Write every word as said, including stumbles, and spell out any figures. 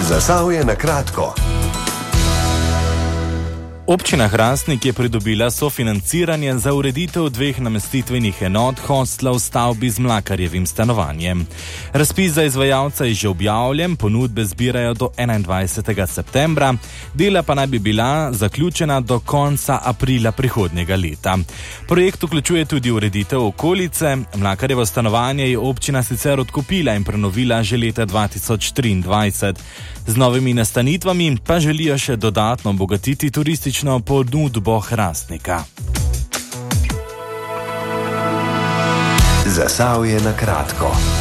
Zasavje na kratko. Občina Hrastnik je pridobila sofinanciranje za ureditev dveh namestitvenih enot hostla v stavbi z Mlakarjevim stanovanjem. Razpis za izvajalca je že objavljen, ponudbe zbirajo do enaindvajsetega septembra, dela pa naj bi bila zaključena do konca aprila prihodnjega leta. Projekt vključuje tudi ureditev okolice. Mlakarjevo stanovanje je občina sicer odkupila in prenovila že leta dva tisoč triindvajset. Z novimi nastanitvami pa želijo še dodatno obogatiti turistično ponudbo Hrastnika. Zasavje na kratko.